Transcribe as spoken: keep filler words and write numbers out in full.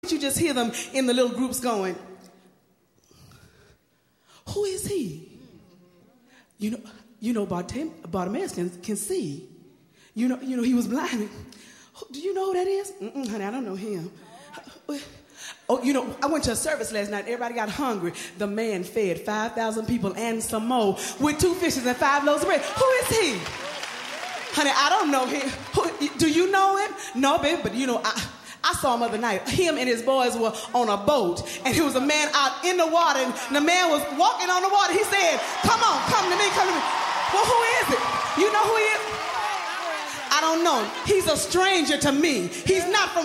You just hear them in the little groups going, who is he? You know, you know Bartim- Bartimaeus can, can see. You know, you know he was blind. Do you know who that is? Mm-mm, honey, I don't know him. Oh, you know, I went to a service last night. Everybody got hungry. The man fed five thousand people and some more with two fishes and five loaves of bread. Who is he? Honey, I don't know him. Who, do you know him? No, baby, but you know, I... I saw him other night. Him and his boys were on a boat, and he was a man out in the water, and the man was walking on the water. He said, come on, come to me, come to me. Well, who is it? You know who he is? I don't know him. He's a stranger to me. He's not from